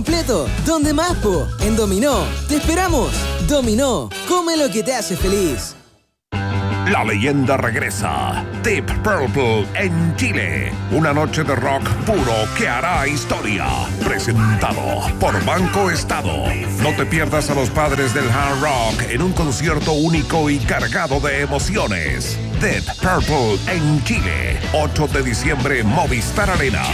completo. ¿Dónde más, po? En Dominó. ¡Te esperamos! Dominó. Come lo que te hace feliz. La leyenda regresa. Deep Purple en Chile. Una noche de rock puro que hará historia. Presentado por Banco Estado. No te pierdas a los padres del hard rock en un concierto único y cargado de emociones. Deep Purple en Chile. 8 de diciembre, Movistar Arena.